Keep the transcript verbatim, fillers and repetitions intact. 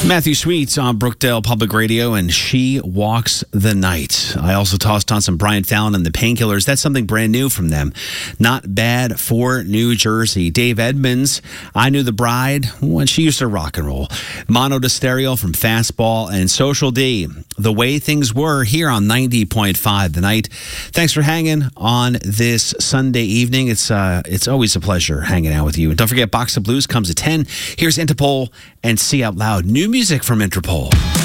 Matthew Sweets on Brookdale Public Radio and She Walks the Night. I also tossed on some Brian Fallon and the Painkillers. That's something brand new from them. Not Bad for New Jersey. Dave Edmonds, I Knew the Bride when she used to rock and roll. Mono de Stereo from Fastball and Social D. The Way Things Were here on ninety point five The Night. Thanks for hanging on this Sunday evening. It's uh, it's always a pleasure hanging out with you. And don't forget, Box of Blues comes at ten. Here's Interpol and See Out Loud. New music from Interpol.